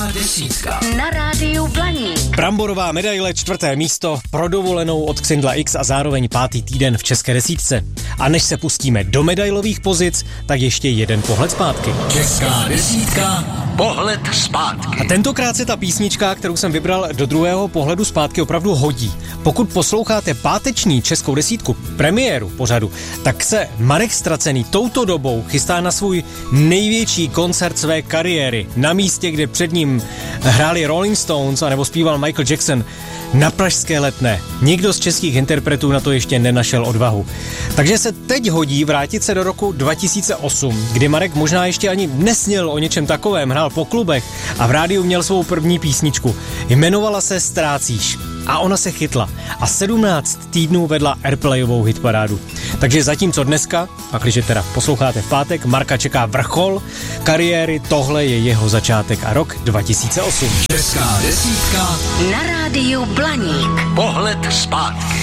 desítka na rádiu Blaník. Bramborová medaile 4. místo pro dovolenou od Xindla X a zároveň 5. týden v české desítce. A než se pustíme do medailových pozic, tak ještě jeden pohled zpátky. Česká desítka, pohled zpátky. A tentokrát se ta písnička, kterou jsem vybral do druhého pohledu zpátky, opravdu hodí. Pokud posloucháte páteční českou desítku, premiéru pořadu, tak se Marek Ztracený touto dobou chystá na svůj největší koncert své kariéry. Na místě, kde před ním hráli Rolling Stones anebo zpíval Michael Jackson, na pražské Letné. Nikdo z českých interpretů na to ještě nenašel odvahu. Takže se teď hodí vrátit se do roku 2008, kdy Marek možná ještě ani nesnil o něčem takovém, hrál po klubech a v rádiu měl svou první písničku. Jmenovala se Ztrácíš. A ona se chytla a 17 týdnů vedla airplayovou hitparádu. Takže zatímco dneska, pakliž teda posloucháte v pátek, Marka čeká vrchol kariéry, tohle je jeho začátek a rok 2008. Česká desítka na rádiu Blaník. pohled zpátky.